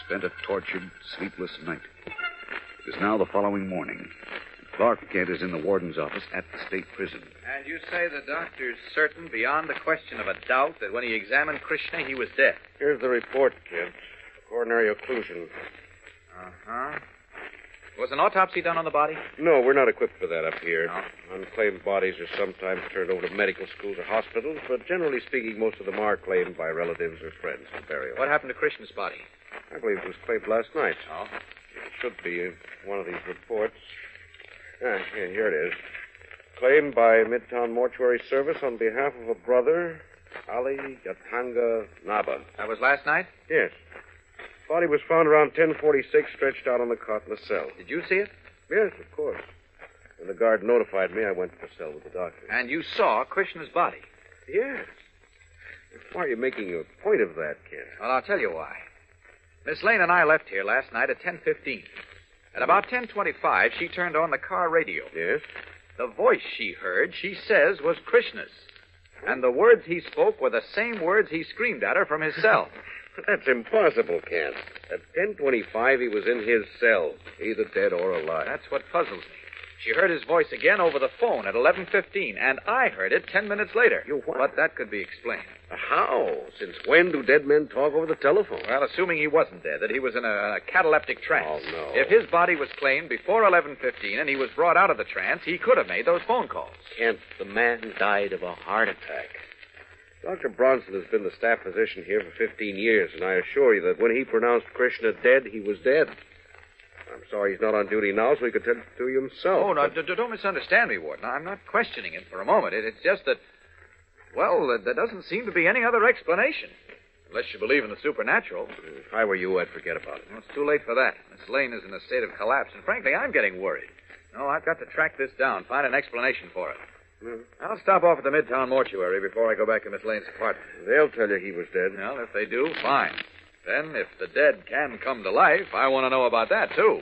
spent a tortured, sleepless night. It is now the following morning. Clark Kent is in the warden's office at the state prison. And you say the doctor's certain, beyond the question of a doubt, that when he examined Krishna, he was dead? Here's the report, Kent. Coronary occlusion. Uh-huh. Was an autopsy done on the body? No, we're not equipped for that up here. No. Unclaimed bodies are sometimes turned over to medical schools or hospitals, but generally speaking, most of them are claimed by relatives or friends for burial. What happened to Krishna's body? I believe it was claimed last night. Oh? It should be in one of these reports. Here it is. Claimed by Midtown Mortuary Service on behalf of a brother, Ali Gatanga Naba. That was last night? Yes. Body was found around 10:46, stretched out on the cot in the cell. Did you see it? Yes, of course. When the guard notified me, I went to the cell with the doctor. And you saw Krishna's body? Yes. Why are you making a point of that, Kent? Well, I'll tell you why. Miss Lane and I left here last night at 10:15. At about 10:25, she turned on the car radio. Yes? The voice she heard, she says, was Krishna's. And the words he spoke were the same words he screamed at her from his cell. That's impossible, Kent. At 10:25, he was in his cell, either dead or alive. That's what puzzles me. She heard his voice again over the phone at 11:15, and I heard it 10 minutes later. You what? But that could be explained. How? Since when do dead men talk over the telephone? Well, assuming he wasn't dead, that he was in a cataleptic trance. Oh, no. If his body was claimed before 11:15 and he was brought out of the trance, he could have made those phone calls. Kent, the man died of a heart attack. Dr. Bronson has been the staff physician here for 15 years, and I assure you that when he pronounced Krishna dead, he was dead. I'm sorry he's not on duty now, so he could tell it to you himself. Oh, no, don't misunderstand me, Warden. I'm not questioning it for a moment. It's just that, well, there doesn't seem to be any other explanation. Unless you believe in the supernatural. If I were you, I'd forget about it. Well, it's too late for that. Miss Lane is in a state of collapse, and frankly, I'm getting worried. No, I've got to track this down, find an explanation for it. I'll stop off at the Midtown Mortuary before I go back to Miss Lane's apartment. They'll tell you he was dead. Well, if they do, fine. Then, if the dead can come to life, I want to know about that, too.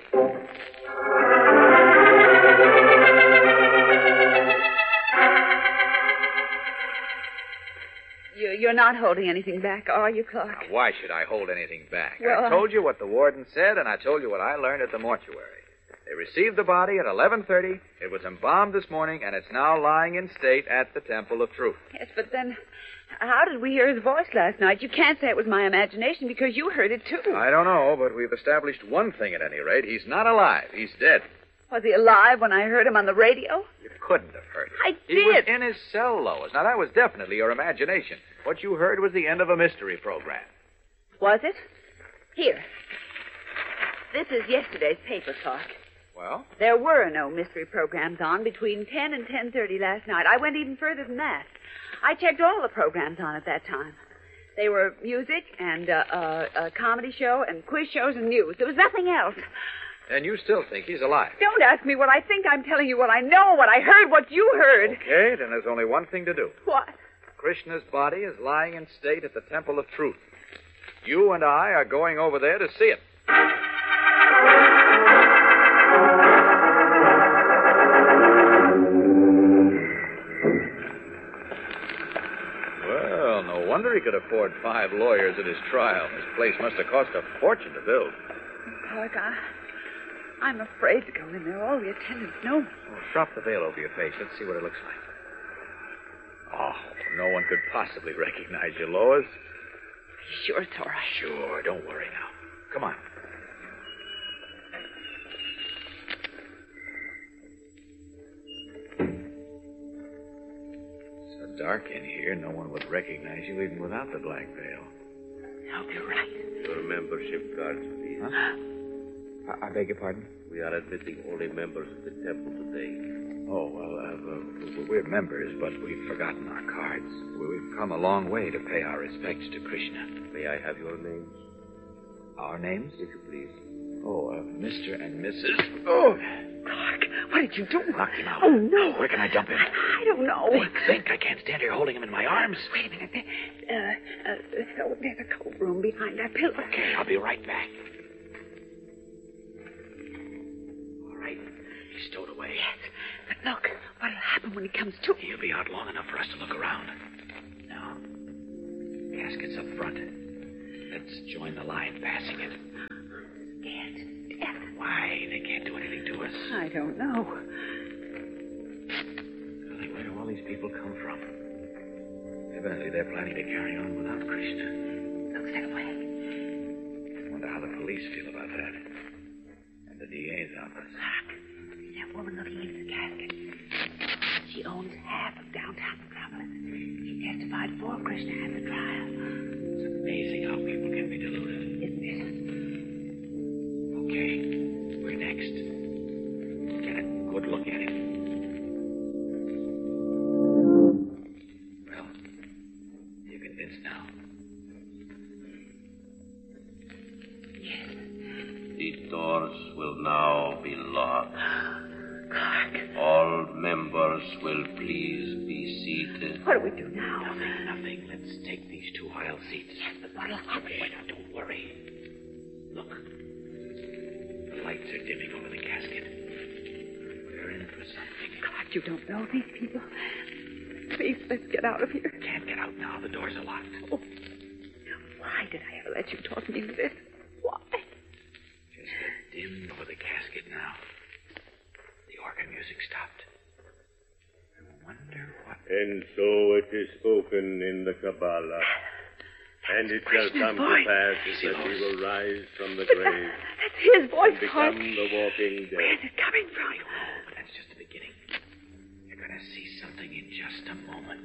You're not holding anything back, are you, Clark? Now, why should I hold anything back? Well, I told you what the warden said, and I told you what I learned at the mortuary. They received the body at 11:30. It was embalmed this morning, and it's now lying in state at the Temple of Truth. Yes, but then how did we hear his voice last night? You can't say it was my imagination because you heard it, too. I don't know, but we've established one thing at any rate. He's not alive. He's dead. Was he alive when I heard him on the radio? You couldn't have heard him. I He was did. in his cell, Lois. Now, that was definitely your imagination. What you heard was the end of a mystery program. Was it? Here. This is yesterday's paper, Clark. Well? There were no mystery programs on between 10 and 10:30 last night. I went even further than that. I checked all the programs on at that time. They were music and a comedy show and quiz shows and news. There was nothing else. And you still think he's alive? Don't ask me what I think. I'm telling you what I know, what I heard, what you heard. Okay, then there's only one thing to do. What? Krishna's body is lying in state at the Temple of Truth. You and I are going over there to see it. Well, no wonder he could afford 5 lawyers at his trial. This place must have cost a fortune to build. Clark, I'm afraid to go in there. All the attendants know me. Oh, drop the veil over your face. Let's see what it looks like. Oh, no one could possibly recognize you, Lois. Sure, it's all right. Sure, don't worry now. Come on. So dark in here, no one would recognize you even without the black veil. I'll be right. Your membership cards, please. Huh? I beg your pardon? We are admitting only members of the temple today. Oh, well, we're members, but we've forgotten our cards. We've come a long way to pay our respects to Krishna. May I have your names? Our names? If you please. Oh, Mr. and Mrs. Oh! Clark, what did you do? Knocked him out. Oh, no. Where can I jump in? I don't know. Think. I can't stand here holding him in my arms. Wait a minute. There's a coat room behind that pillar. Okay, I'll be right back. All right. He's stowed away. Yes. But look, what'll happen when he comes to? He'll be out long enough for us to look around. Now, casket's up front. Let's join the line passing it. us? I don't know. Golly, where do all these people come from? Evidently, they're planning to carry on without Krishna. Looks that way. I wonder how the police feel about that. And the DA's office. Look. See that woman looking into the casket? She owns half of downtown Metropolis. She testified for Krishna at the trial. It's amazing how people can be deluded. Isn't it? Okay, where next? Get a good look at him. Well, you convinced now? Yes. The doors will now be locked. Clark. All members will please be seated. What do we do now? Nothing. Let's take these 2 aisle seats. Yes, but what'll happen? Wait, don't worry. Look. The lights are dimming over the casket. We're in for something. Clark, you don't know these people. Please, let's get out of here. Can't get out now. The doors are locked. Oh. Why did I ever let you talk me into this? Why? Just a dim over the casket now. The organ music stopped. I wonder what... And so it is spoken in the Kabbalah. And it shall come to pass that he will rise from the grave That's his voice, and Clark. become the walking Where's dead. it coming from? But that's just the beginning. You're going to see something in just a moment.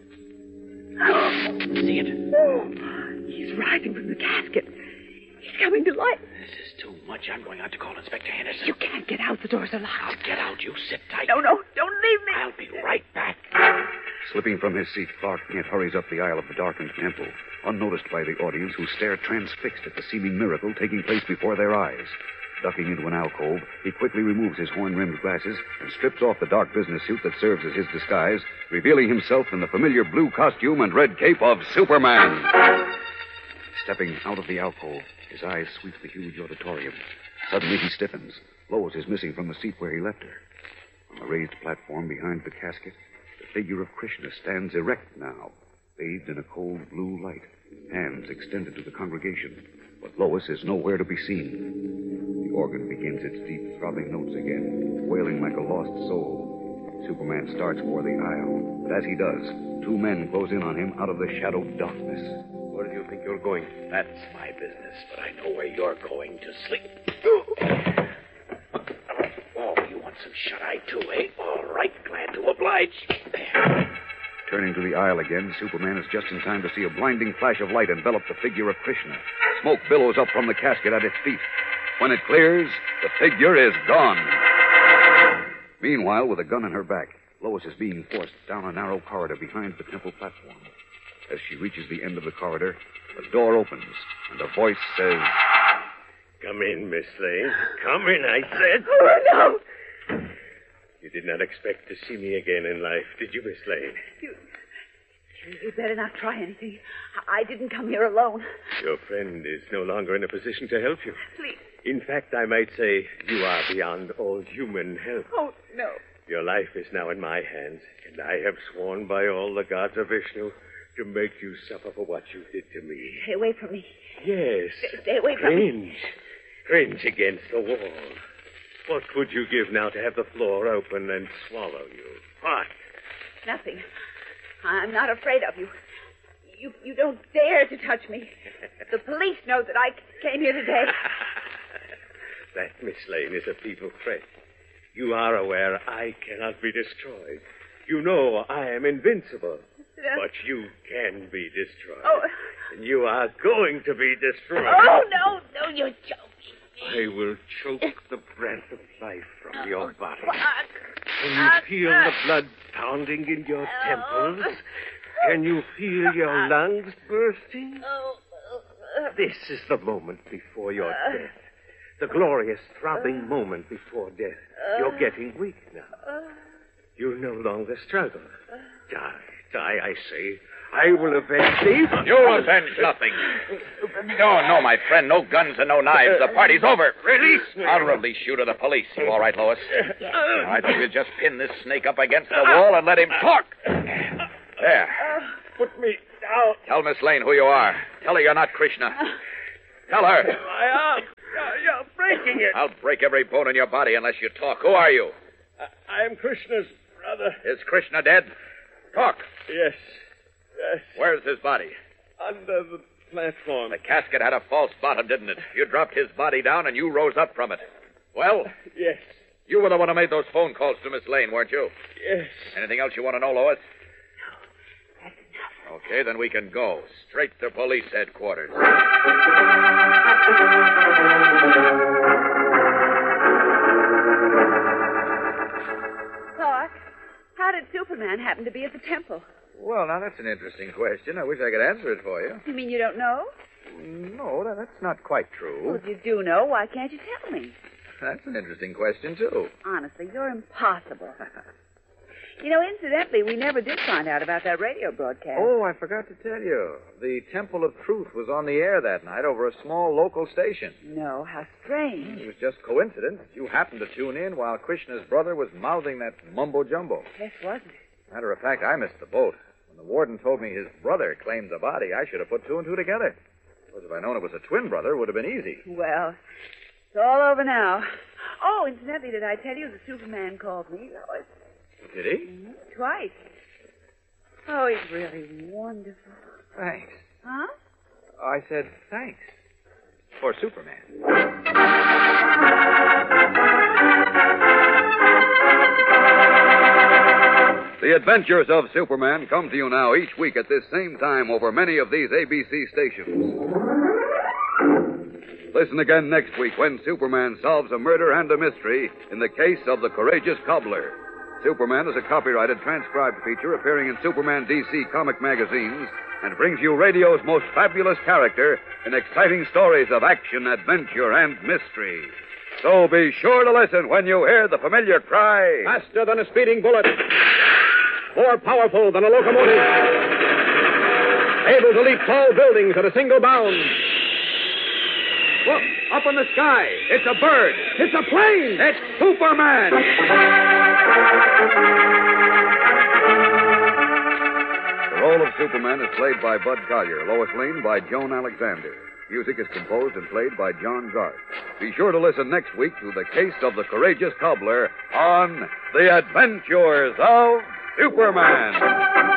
See it? Oh, he's rising from the casket. He's coming to life. This is too much. I'm going out to call Inspector Henderson. You can't get out. The doors are locked. I'll get out. You sit tight. No, don't leave me. I'll be right back. Slipping from his seat, Clark Kent hurries up the aisle of the darkened temple, unnoticed by the audience who stare transfixed at the seeming miracle taking place before their eyes. Ducking into an alcove, he quickly removes his horn-rimmed glasses and strips off the dark business suit that serves as his disguise, revealing himself in the familiar blue costume and red cape of Superman. Stepping out of the alcove, his eyes sweep the huge auditorium. Suddenly he stiffens. Lois is missing from the seat where he left her. On the raised platform behind the casket, the figure of Krishna stands erect now, bathed in a cold blue light, hands extended to the congregation. But Lois is nowhere to be seen. The organ begins its deep, throbbing notes again, wailing like a lost soul. Superman starts for the aisle. But as he does, 2 men close in on him out of the shadowed darkness. Where do you think you're going? That's my business, but I know where you're going to sleep. Oh, you want some shut-eye too, eh? All right, glad to oblige. There. Turning to the aisle again, Superman is just in time to see a blinding flash of light envelop the figure of Krishna. Smoke billows up from the casket at its feet. When it clears, the figure is gone. Meanwhile, with a gun in her back, Lois is being forced down a narrow corridor behind the temple platform. As she reaches the end of the corridor, a door opens, and a voice says, Come in, Miss Lane. Come in, I said. Oh, no. You did not expect to see me again in life, did you, Miss Lane? You better not try anything. I didn't come here alone. Your friend is no longer in a position to help you. Please. In fact, I might say you are beyond all human help. Oh, no. Your life is now in my hands, and I have sworn by all the gods of Vishnu to make you suffer for what you did to me. Stay away from me. Yes. Stay away from me. Cringe against the wall. What would you give now to have the floor open and swallow you? What? Nothing. I'm not afraid of you. You don't dare to touch me. The police know that I came here today. That, Miss Lane, is a feeble threat. You are aware I cannot be destroyed. You know I am invincible. But you can be destroyed. Oh. And you are going to be destroyed. Oh, no, you're joking. I will choke the breath of life from your body. Clark. Can you feel the blood pounding in your temples? Can you feel your lungs bursting? This is the moment before your death. The glorious, throbbing moment before death. You're getting weak now. You no longer struggle. Die, I say. I will avenge thee. You avenge nothing. No, my friend. No guns and no knives. The party's over. Release me. I'll release you to the police. You all right, Lois? I think we'll just pin this snake up against the wall and let him talk. There. Put me down. Tell Miss Lane who you are. Tell her you're not Krishna. Tell her. I am. Your friend. breaking it. I'll break every bone in your body unless you talk. Who are you? I am Krishna's brother. Is Krishna dead? Talk. Yes. Where's his body? Under the platform. The casket had a false bottom, didn't it? You dropped his body down and you rose up from it. Well? Yes. You were the one who made those phone calls to Miss Lane, weren't you? Yes. Anything else you want to know, Lois? No, that's enough. Okay, then we can go. Straight to police headquarters. Clark, how did Superman happen to be at the temple? Well, now, that's an interesting question. I wish I could answer it for you. You mean you don't know? No, that's not quite true. Well, if you do know, why can't you tell me? That's an interesting question, too. Honestly, you're impossible. You know, incidentally, we never did find out about that radio broadcast. Oh, I forgot to tell you. The Temple of Truth was on the air that night over a small local station. No, how strange. It was just coincidence. You happened to tune in while Krishna's brother was mouthing that mumbo-jumbo. Yes, wasn't it? Matter of fact, I missed the boat. When the warden told me his brother claimed the body, I should have put two and two together. Because if I'd known it was a twin brother, it would have been easy. Well, it's all over now. Oh, incidentally, did I tell you the Superman called me? Oh, Did he? twice. Oh, he's really wonderful. Thanks. Huh? I said thanks. For Superman. The Adventures of Superman come to you now each week at this same time over many of these ABC stations. Listen again next week when Superman solves a murder and a mystery in the case of the Courageous Cobbler. Superman is a copyrighted transcribed feature appearing in Superman DC comic magazines and brings you radio's most fabulous character in exciting stories of action, adventure, and mystery. So be sure to listen when you hear the familiar cry. Faster than a speeding bullet. More powerful than a locomotive. Able to leap tall buildings at a single bound. Look, up in the sky. It's a bird. It's a plane. It's Superman! The role of Superman is played by Bud Collier, Lois Lane by Joan Alexander. Music is composed and played by John Garth. Be sure to listen next week to the case of the Courageous Cobbler on The Adventures of Superman.